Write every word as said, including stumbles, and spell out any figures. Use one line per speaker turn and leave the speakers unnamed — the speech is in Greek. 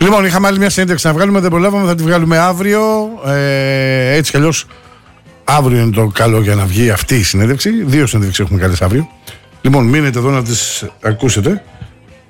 Λοιπόν, είχαμε άλλη μια συνέντευξη να βγάλουμε, δεν προλάβαμε, θα τη βγάλουμε αύριο. Ε, έτσι κι αλλιώς, αύριο είναι το καλό για να βγει αυτή η συνέντευξη. Δύο συνέντευξεις έχουμε καλές αύριο. Λοιπόν, μείνετε εδώ να τις ακούσετε.